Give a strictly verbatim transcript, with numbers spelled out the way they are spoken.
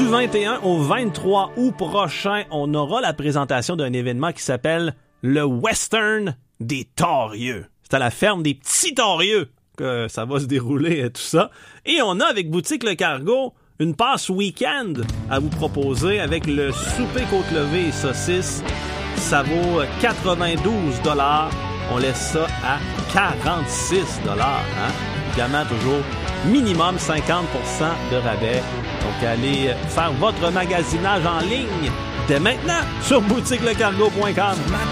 vingt et un au vingt-trois août prochain, on aura la présentation d'un événement qui s'appelle le Western des Torieux. C'est à la ferme des Petits Torieux que ça va se dérouler et tout ça. Et on a avec Boutique Le Cargo une passe week-end à vous proposer avec le souper côte levée et saucisses. Ça vaut quatre-vingt-douze dollars. On laisse ça à quarante-six dollars. Hein? Évidemment, toujours minimum cinquante pour cent de rabais. Donc, allez faire votre magasinage en ligne dès maintenant sur boutique le cargo point com.